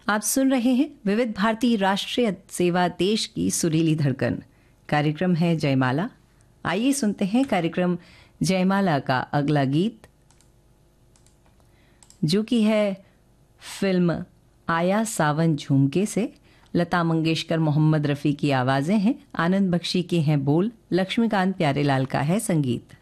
आप सुन रहे हैं विविध भारती राष्ट्रीय सेवा देश की सुरीली धड़कन। कार्यक्रम है जयमाला। आइए सुनते हैं कार्यक्रम जयमाला का अगला गीत, जो कि है फिल्म आया सावन झुमके से। लता मंगेशकर, मोहम्मद रफ़ी की आवाज़ें हैं, आनंद बख्शी के हैं बोल, लक्ष्मीकांत प्यारेलाल का है संगीत।